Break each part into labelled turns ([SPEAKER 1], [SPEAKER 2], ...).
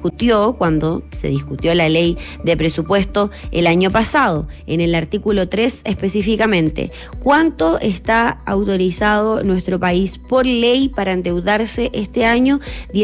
[SPEAKER 1] discutió cuando se discutió la ley de presupuesto el año pasado. En el artículo 3 específicamente, ¿cuánto está autorizado nuestro país por ley para endeudarse este año?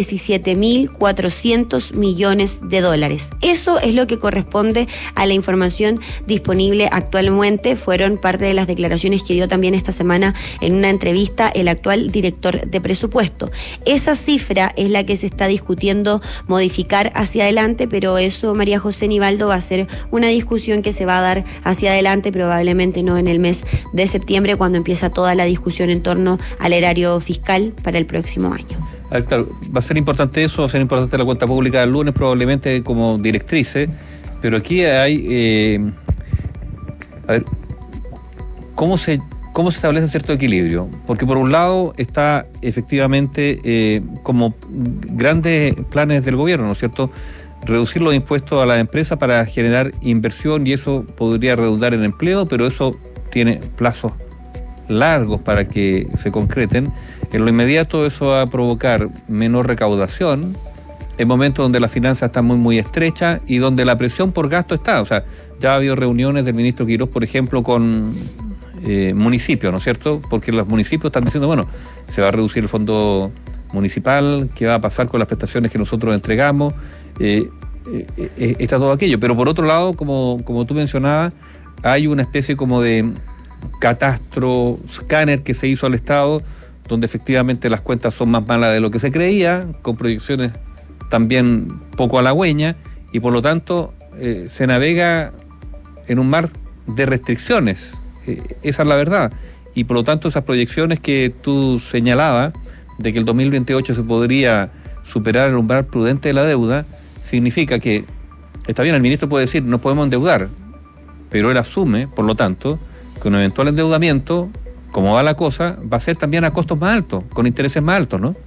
[SPEAKER 1] 17.400 millones de dólares. Eso es lo que corresponde a la información disponible actualmente. Fueron parte de las declaraciones que dio también esta semana en una entrevista el actual director de presupuesto. Esa cifra es la que se está discutiendo modificar hacia adelante, pero eso, María José Nivaldo, va a ser una discusión que se va a dar hacia adelante, probablemente no en el mes de septiembre, cuando empieza toda la discusión en torno al erario fiscal para el próximo año.
[SPEAKER 2] A ver, claro, va a ser importante eso, va a ser importante la cuenta pública del lunes probablemente como directrices, pero aquí hay, a ver, ¿cómo se establece cierto equilibrio? Porque por un lado está efectivamente como grandes planes del gobierno, ¿no es cierto?, reducir los impuestos a las empresas para generar inversión, y eso podría redundar en empleo, pero eso tiene plazos largos para que se concreten. En lo inmediato eso va a provocar menor recaudación en momentos donde las finanzas están muy estrechas y donde la presión por gasto está. O sea, ya ha habido reuniones del ministro Quirós, por ejemplo, con municipios, ¿no es cierto? Porque los municipios están diciendo, bueno, se va a reducir el fondo municipal, ¿qué va a pasar con las prestaciones que nosotros entregamos? Está todo aquello. Pero por otro lado, como tú mencionabas, hay una especie como de catastro escáner que se hizo al Estado, donde efectivamente las cuentas son más malas de lo que se creía, con proyecciones también poco halagüeñas, y por lo tanto se navega en un mar de restricciones. Esa es la verdad. Y por lo tanto esas proyecciones que tú señalabas, de que el 2028 se podría superar el umbral prudente de la deuda, significa que, está bien, el ministro puede decir, no podemos endeudar, pero él asume, por lo tanto, que un eventual endeudamiento, como va la cosa, va a ser también a costos más altos, con intereses más altos, ¿no?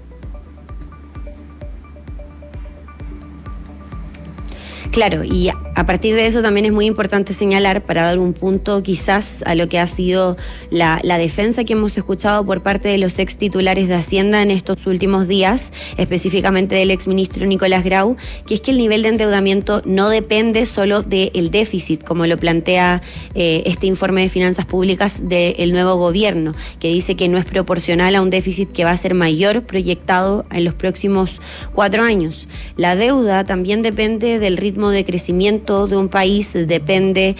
[SPEAKER 1] Claro, y a partir de eso también es muy importante señalar, para dar un punto quizás a lo que ha sido la defensa que hemos escuchado por parte de los ex titulares de Hacienda en estos últimos días, específicamente del exministro Nicolás Grau, que es que el nivel de endeudamiento no depende solo del déficit, como lo plantea este informe de finanzas públicas del nuevo gobierno, que dice que no es proporcional a un déficit que va a ser mayor proyectado en los próximos 4 años. La deuda también depende del ritmo de crecimiento de un país, depende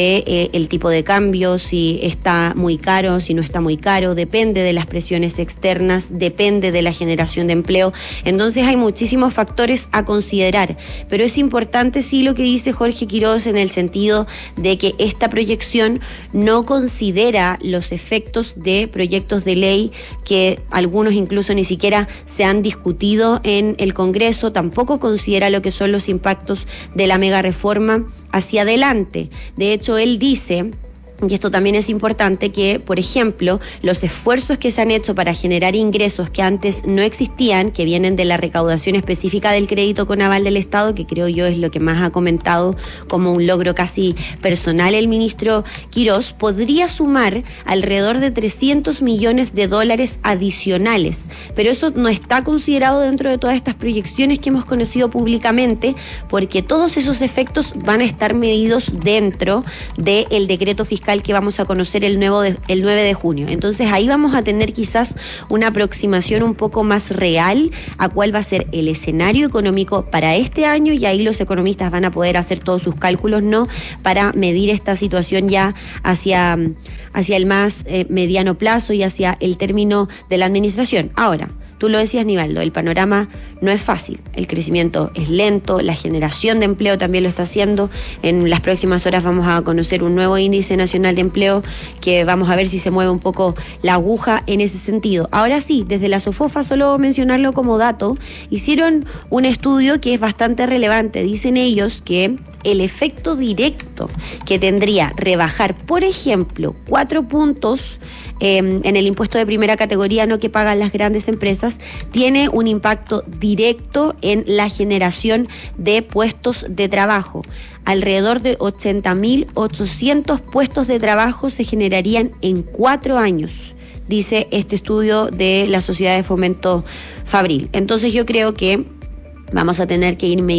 [SPEAKER 1] de el tipo de cambio, si está muy caro, si no está muy caro, depende de las presiones externas, depende de la generación de empleo. Entonces hay muchísimos factores a considerar, pero es importante sí lo que dice Jorge Quirós, en el sentido de que esta proyección no considera los efectos de proyectos de ley que algunos incluso ni siquiera se han discutido en el Congreso, tampoco considera lo que son los impactos de la mega reforma hacia adelante. De hecho, él dice, y esto también es importante, que, por ejemplo, los esfuerzos que se han hecho para generar ingresos que antes no existían, que vienen de la recaudación específica del crédito con aval del Estado, que creo yo es lo que más ha comentado como un logro casi personal el ministro Quirós, podría sumar alrededor de 300 millones de dólares adicionales. Pero eso no está considerado dentro de todas estas proyecciones que hemos conocido públicamente, porque todos esos efectos van a estar medidos dentro del decreto fiscal que vamos a conocer el 9 de junio. Entonces ahí vamos a tener quizás una aproximación un poco más real a cuál va a ser el escenario económico para este año, y ahí los economistas van a poder hacer todos sus cálculos, ¿no?, para medir esta situación ya hacia el más mediano plazo y hacia el término de la administración. Ahora, tú lo decías, Nivaldo, el panorama no es fácil, el crecimiento es lento, la generación de empleo también lo está haciendo. En las próximas horas vamos a conocer un nuevo índice nacional de empleo que vamos a ver si se mueve un poco la aguja en ese sentido. Ahora sí, desde la SOFOFA, solo mencionarlo como dato, hicieron un estudio que es bastante relevante. Dicen ellos que el efecto directo que tendría rebajar, por ejemplo, 4 puntos en el impuesto de primera categoría, no que pagan las grandes empresas, tiene un impacto directo en la generación de puestos de trabajo. Alrededor de 80.800 puestos de trabajo se generarían en 4 años, dice este estudio de la Sociedad de Fomento Fabril. Entonces yo creo que vamos a tener que ir